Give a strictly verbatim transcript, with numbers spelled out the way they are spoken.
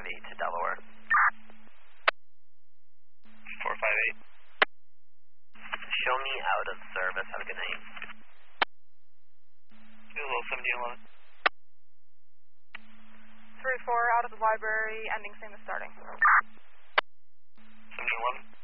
Miami to Delaware. four five eight. Show me out of service. Have a good night. Hello, seventeen eleven. three four out of the library, ending same as starting. seventeen eleven.